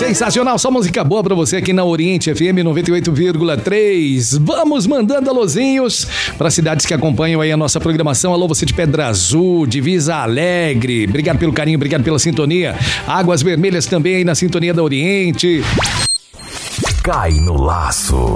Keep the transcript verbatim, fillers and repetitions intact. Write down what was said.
Sensacional, só música boa pra você aqui na Oriente F M noventa e oito vírgula três. Vamos mandando alôzinhos para cidades que acompanham aí a nossa programação. Alô, você de Pedra Azul, Divisa Alegre. Obrigado pelo carinho, obrigado pela sintonia. Águas Vermelhas também aí na sintonia da Oriente. Cai no laço.